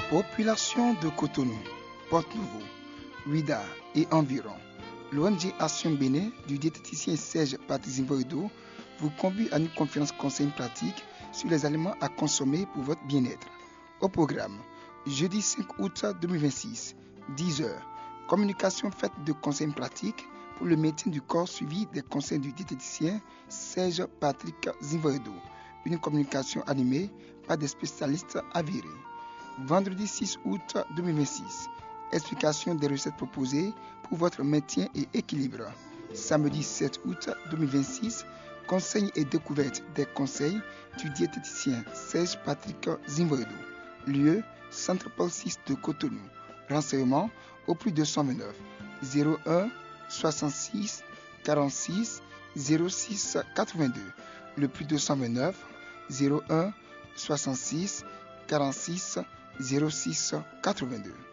Population de Cotonou, Porte-Nouveau, Ouida et environ. L'ONG Action Bénin du diététicien Serge Patrick Zimvoido vous convie à une conférence conseil pratique sur les aliments à consommer pour votre bien-être. Au programme, jeudi 5 août 2026, 10h, communication faite de conseils pratiques pour le maintien du corps suivi des conseils du diététicien Serge Patrick Zimvoido. Une communication animée par des spécialistes avérés. Vendredi 6 août 2026, explication des recettes proposées pour votre maintien et équilibre. Samedi 7 août 2026, conseils et découvertes des conseils du diététicien Serge Patrick Zimvoido. Lieu, Centre Paul VI de Cotonou. Renseignements au plus 229 01 66 46 06 82. Le plus 229 01 66 46 06 82.